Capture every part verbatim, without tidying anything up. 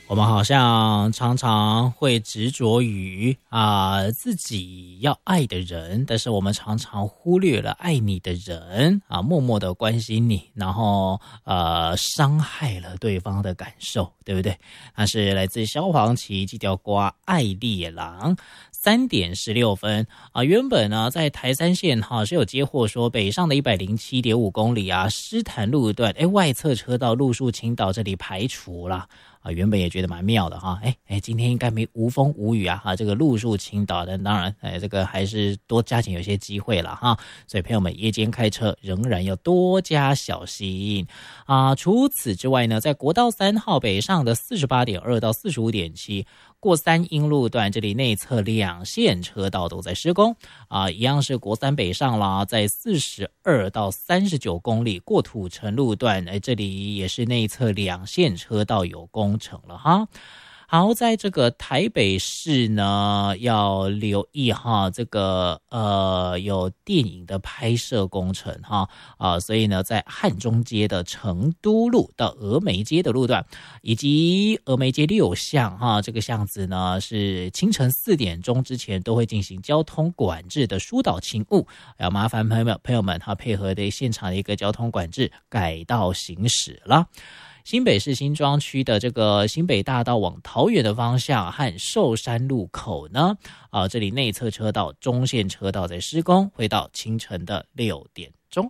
我们好像常常会执着于啊、呃、自己要爱的人，但是我们常常忽略了爱你的人啊，默默的关心你，然后呃伤害了对方的感受，对不对？那是来自萧煌奇这条歌《爱猎狼》。三点十六分啊！原本呢，在台三线哈是有接获说，北上的一百零七点五公里啊，狮潭路段哎外侧车道路树青岛这里排除了啊，原本也觉得蛮妙的哈，哎哎，今天应该没无风无雨啊，哈，这个路树青岛的当然哎这个还是多加紧有些机会了哈，所以朋友们夜间开车仍然要多加小心啊。除此之外呢，在国道三号北上的四十八点二到四十五点七。过三英路段，这里内侧两线车道都在施工啊，一样是国三北上啦，在四十二到三十九公里过土城路段，哎，这里也是内侧两线车道有工程了哈。好，在这个台北市呢，要留意哈，这个呃有电影的拍摄工程哈啊、呃，所以呢，在汉中街的成都路到峨眉街的路段，以及峨眉街六巷哈，这个巷子呢是清晨四点钟之前都会进行交通管制的疏导勤务，要麻烦朋友们朋友们哈配合的现场的一个交通管制改道行驶了。新北市新庄区的这个新北大道往桃园的方向和寿山路口呢，啊，这里内侧车道、中线车道在施工，会到清晨的六点钟。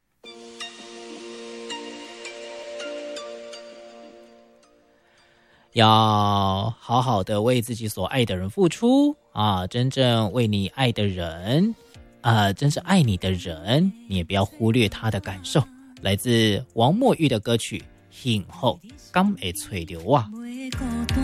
要好好的为自己所爱的人付出啊，真正为你爱的人，啊，真正爱你的人，你也不要忽略他的感受。来自王墨玉的歌曲。幸福敢会吹流啊。